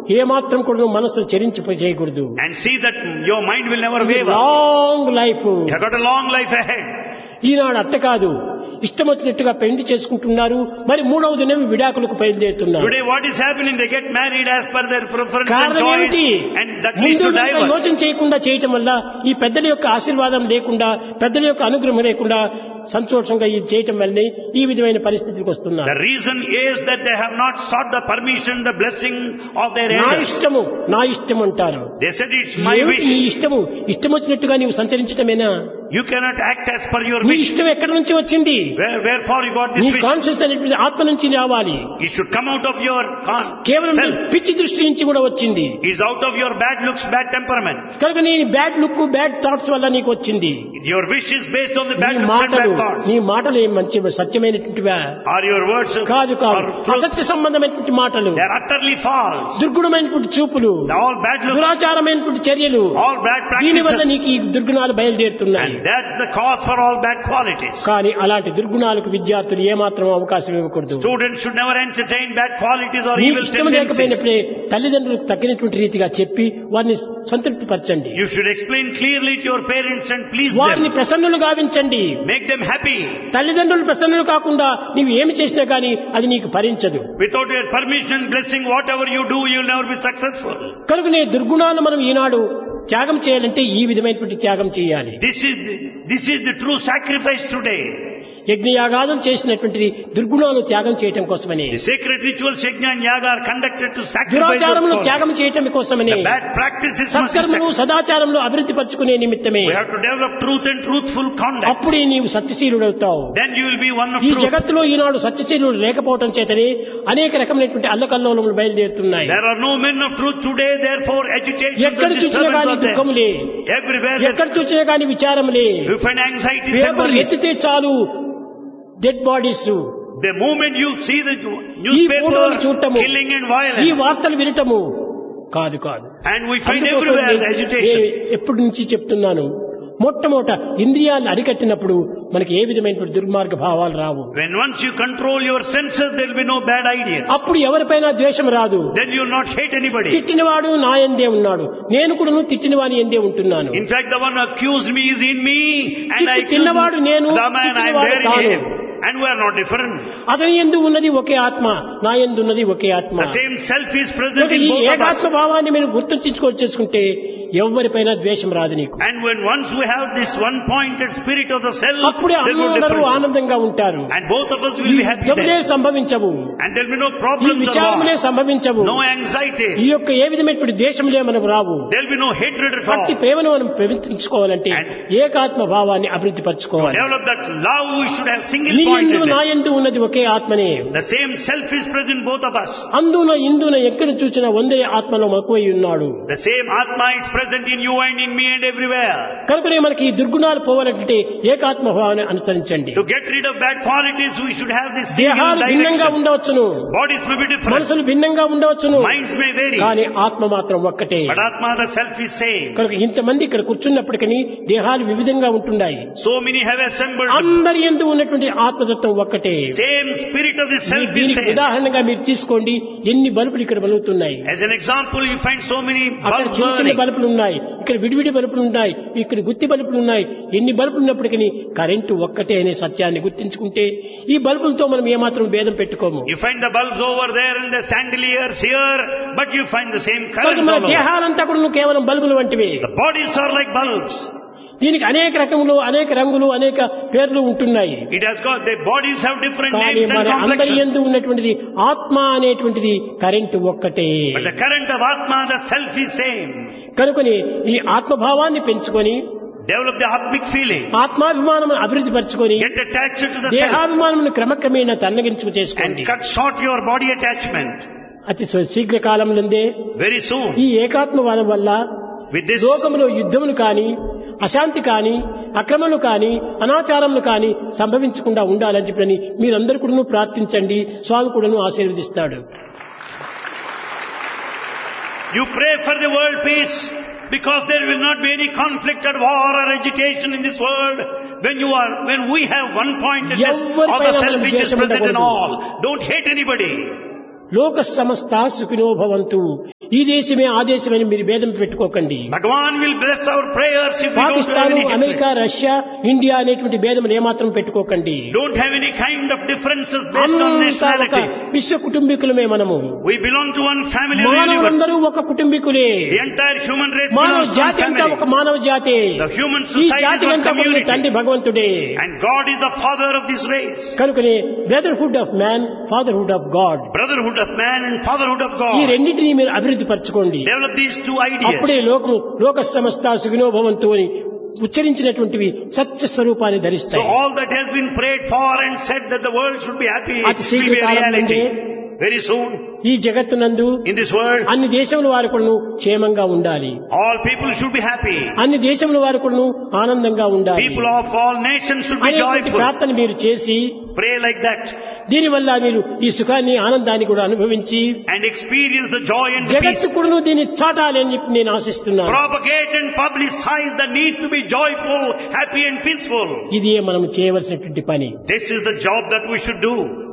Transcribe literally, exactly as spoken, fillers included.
ఏమాత్రం కూడా మనసు చెరించిపోయి చేయకూడదు. And see that your mind will never waver. Long life. You have got a long life ahead. ఈనాడు అట్ట కాదు, ఇష్టం వచ్చినట్టుగా పెళ్లి చేసుకుంటున్నారు, మరి మూడవ దినం విడాకులకు బయలుదేరుతున్నారు. Today what is happening? They get married as per their preference and కారణం choice, ఏమిటి? and that leads to divorce. యోచన చేయకుండా చేయటం వల్ల, ఈ పెద్దల యొక్క ఆశీర్వాదం లేకుండా, పెద్దల యొక్క అనుగ్రహం లేకుండా సంతోషంగా ఇది చేయటం వల్లనే ఈ విధమైన పరిస్థితికి వస్తున్నారు. The reason is that they have not sought the permission, the blessing of their నా elders. ఇష్టము నా ఇష్టం అంటారు. They said it's my ఏమిటి wish. నీ ఇష్టము? ఇష్టం వచ్చినట్టుగా నీవు సంచరించటమేనా? You cannot act as per your నీ wish. ఇష్టం ఎక్కడి నుంచి వచ్చింది? Where, wherefore you got నీ this wish? కాన్షియస్ అనేటువంటి ఆత్మ నుంచి రావాలి. It should come out of your con- కేవలం self. పిచ్చి దృష్టి నుంచి కూడా వచ్చింది. It's out of your bad looks, bad temperament. కనుక నీ బ్యాడ్ లుక్ బ్యాడ్ థాట్స్ వల్ల నీకు వచ్చింది. Your wish is based on the bad నీ looks and మాటలు bad thoughts. నీ మాటలు ఏం మంచి సత్యమైనటువంటివా? Are your words కాదు కాదు, are truth? అసత్య సంబంధమైనటువంటి మాటలు, They are utterly false. దుర్గుణమైనటువంటి చూపులు, They're all bad looks, దురాచారమైనటువంటి చర్యలు, all bad దీని వల్ల practices. నీకు ఈ దుర్గుణాలు బయలుదేరుతున్నాయి. And that's the cause for all bad qualities. కానీ అలాంటి దుర్గుణాలకు విద్యార్థులు ఏమాత్రం అవకాశం ఇవ్వకూడదు. Students should never entertain bad qualities or నీ evil ఇష్టం tendencies. లేకపోయినప్పుడే తల్లిదండ్రులకు తగినటువంటి రీతిగా చెప్పి వారిని సంతృప్తి పరచండి. You should explain clearly to your parents and please వారిని them. ప్రసన్నులు గావించండి. Make them happy. తల్లిదండ్రులు ప్రసన్నులు కాకుండా నీవు ఏమి చేసినా కానీ అది నీకు ఫలించదు. Without your permission, blessing, whatever you do, you'll never be successful. కనుక నీ దుర్గుణాలు మనం ఈనాడు త్యాగం చేయాలంటే ఈ విధమైనటువంటి త్యాగం చేయాలి. This is the, this is the true sacrifice today. యజ్ఞయాగాదులు చేసినటువంటిది దుర్గుణాలు త్యాగం చేయటం కోసమని. The sacred rituals, yajna and yaga, are conducted to sacrifice దురాచారములు those త్యాగం చేయటం కోసమని. The bad practices must be సత్కర్మలు sacrificed. సదాచారములు అభివృద్ధి పరచుకునే నిమిత్తమే. We have to develop truth and truthful conduct. అప్పుడే నీవు సత్యశీలుడవుతావు. Then you will be one of ఈ truth. జగత్తులో ఈనాడు సత్యశీలుడు లేకపోవటం చేతనే అనేక రకమైనటువంటి అల్లకల్లోలములు బయలుదేరుతున్నాయి. There are no men of truth today, therefore agitations ఎక్కడ and చూసినా disturbance కానీ are there. దుఃఖములే, Everywhere ఎక్కడ there's- చూసినా కానీ విచారములే. you find anxieties and paper worries. ఎత్తితే చాలు dead bodies, The moment you see the ఈ newspaper ఫోటోలు చూడటము, killing and ఈ violence, వార్తలు వినటము కాదు కాదు. and we find అందుకోసం everywhere the నేను agitation. ఎప్పటి నుంచి చెప్తున్నాను, మొట్టమొదట ఇంద్రియాలను అరికట్టినప్పుడు మనకి ఏ విధమైనటువంటి దుర్మార్గ భావాలు రావు. When once you control your senses, there will be no bad ideas. అప్పుడు ఎవరిపైనా ద్వేషం రాదు. Then you will not hate anybody. తిట్టినవాడు నా యందే ఉన్నాడు, నేను కూడా తిట్టిన వాని యందే ఉంటున్నాను. In fact, the one who accused me is in me, and I తిట్టి తిన్నవాడు నేను, the man I am తిట్టినవాడు bearing తాను. him. And we are not different. అతని యందు ఉన్నది ఒకే ఆత్మ, నా యందు ఉన్నది ఒకే ఆత్మ. The same self is present కనుక in ఈ both of us. ఏకాత్మ భావాన్ని మీరు గుర్తుంచుకొని చేసుకుంటే ఎవరిపైన ద్వేషం రాదు నీకు. And when once we have this one pointed spirit of the self, అప్పుడే there will be అందరూ differences. ఆనందంగా ఉంటారు. And both of us will be happy యుద్ధములే then. సంభవించవు, And there will be no ఈ problems or విచారములే war. సంభవించవు, No anxieties. ఈ యొక్క ఏ విధమైనటువంటి ద్వేషములే మనకు రావు. There will be no hatred at భక్తి all. ప్రేమను మనం పెంచుకోవాలంటే ఏకాత్మ భావాన్ని అభివృద్ధి పరచుకోవాలి. Develop that love, we should have single నీ యందు నా pointedness. యందు ఉన్నది ఒకే ఆత్మనే. The same self is present both of us. అందున ఇందున ఎక్కడ చూసినా వందే ఆత్మలో మక్కువై ఉన్నాడు. The same Atma is present in you and in me and everywhere. కనుకనే మనకి ఈ దుర్గుణాలు పోవాలంటే ఏకాత్మ భావాన్ని అనుసరించండి. To get rid of bad qualities, we should have this single దేహాలు భిన్నంగా direction. ఉండవచ్చును, Bodies may be different. మనసులు భిన్నంగా ఉండవచ్చును, Minds may vary. కానీ ఆత్మ మాత్రం ఒక్కటే. But Atma, the self, is same. కనుక ఇంతమంది ఇక్కడ కూర్చున్నప్పటికీ దేహాలు వివిధంగా ఉంటున్నాయి. So many have assembled. అందరి యందు ఉన్నటువంటి ఆత్మతత్వం ఒక్కటే. Same spirit of the self is దీనికి same. ఉదాహరణగా మీరు తీసుకోండి, ఎన్ని బల్బులు ఇక్కడ వెలుగుతున్నాయి. As an example, you find so many అక్కడ bulbs చిన్న చిన్న burning. బల్బులు ఉన్నాయి, ఇక్కడ విడివిడి బల్బులు ఉన్నాయి, ఇక్కడ గుత్తి బల్బులు ఉన్నాయి. ఎన్ని బల్బులు ఉన్నప్పటికీ కరెంటు ఒక్కటే అనే సత్యాన్ని గుర్తించుకుంటే ఈ బల్బులతో మనం ఏమాత్రం భేదం పెట్టుకోము. You find the bulbs over there and the chandeliers here, but you find the same కనుక current మన all over. దేహాలంతా కూడా కేవలం బల్బులు వంటివి. The bodies are like bulbs. దీనికి అనేక రకములు, అనేక రంగులు, అనేక పేర్లు ఉంటున్నాయి. It has got, the bodies have different కానీ names and మన అందరి complexions. యందు ఉన్నటువంటిది ఆత్మ అనేటువంటిది కరెంటు ఒక్కటే. But the current of Atma, the self, is same. కనుకొని ఈ ఆత్మభావాన్ని పెంచుకొని Develop the Atmic feeling. ఆత్మాభిమానం అభివృద్ధి పరచుకొని Get attached to the self దేహాభిమానమును క్రమక్రమేణా తన్నగించుకు and చేసుకోండి. cut short your body attachment. అతి శీఘ్ర కాలంలోనే Very soon. ఈ ఏకాత్మవాదం వల్ల With this, లోకములో యుద్ధములు కాని, అశాంతి కాని, అక్రమములు కాని, అనాచారములు కాని సంభవించకుండా ఉండాలని చెప్పని మీరందరూ కూడా ప్రార్థించండి. స్వామి కూడాను ఆశీర్వదిస్తాడు. you pray for the world peace, because there will not be any conflict or war or agitation in this world. When you are, when we have one pointedness of the self which is present in all. Don't hate anybody. లోక సమస్త సుఖినో భవంతు. ఈ దేశమే ఆ దేశమని మీరు భేదం పెట్టుకోకండి. Bhagavan will bless our prayers if we don't have Pakistan, any hatred. America, Russia, India అనేటువంటి భేదం ఏమాత్రం పెట్టుకోకండి. Don't have any kind of differences based on అంతా ఒక nationalities. విశ్వ కుటుంబీకులమే మనము. We belong to one family of the universe. మానవులందరూ ఒక కుటుంబీకులే. The entire human race మానవ belongs to one జాతి అంతా ఒక family. మానవ జాతే. The human ఈ society జాతి is one అంతా ఒక community. తండ్రి భగవంతుడే. And God is the father of this race. కనుకనే brotherhood of man, fatherhood of God, Brotherhood of man and fatherhood of God. ఈ రెండింటినీ మీరు అభివృద్ధి పరచుకోండి. Develop these two అప్పుడే ideas. లోకము లోక సమస్త సుఖినోభవంతు అని ఉచ్చరించినటువంటివి సత్య స్వరూపాన్ని So ధరిస్తాయి. all that has been prayed for and said that the world should be happy అతి will శీఘ్ర be a కాలం reality. నుండే Very soon ఈ జగత్తునందు in this world, అన్ని దేశముల వారు కూడాను క్షేమంగా ఉండాలి. all people should be happy. అన్ని దేశముల వారు కూడాను ఆనందంగా ఉండాలి. People of all nations should be అనేటువంటి joyful. ప్రార్థన మీరు చేసి Pray like that దీనివల్ల మీరు ఈ సుఖాన్ని ఆనందాన్ని కూడా అనుభవించి and experience the joy and the జగత్తు peace. కూడాను దీన్ని చాటాలి అని చెప్పి నేను ఆశిస్తున్నాను. Propagate and publicize the need to be joyful, happy and peaceful. ఇది మనం చేయవలసినటువంటి పని. This is the job that we should do.